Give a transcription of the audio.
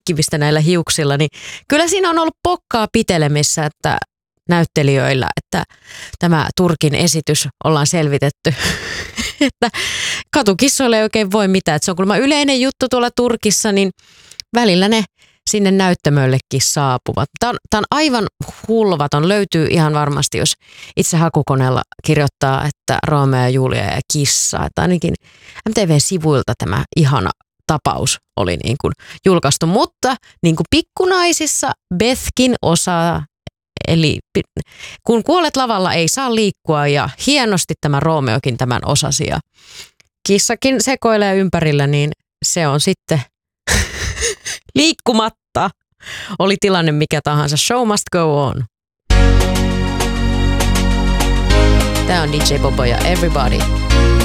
leikkimistä näillä hiuksilla, niin kyllä siinä on ollut pokkaa pitelemissä, että näyttelijöillä, että tämä Turkin esitys ollaan selvitetty, että katukissoille ei oikein voi mitään. Että se on kuulemma yleinen juttu tuolla Turkissa, niin välillä ne sinne näyttämöllekin saapuvat. Tämä on aivan hulvaton. Löytyy ihan varmasti, jos itse hakukoneella kirjoittaa, että Romeo ja Julia ja kissa. Että ainakin MTV-sivuilta tämä ihana tapaus oli niin kuin julkaistu. Mutta niin kuin pikkunaisissa Bethkin osaa, eli kun kuolet lavalla ei saa liikkua ja hienosti tämä Romeokin tämän osasi ja kissakin sekoilee ympärillä, niin se on sitten liikkumatta. Oli tilanne mikä tahansa. Show must go on. Tämä on DJ Bobo ja Everybody.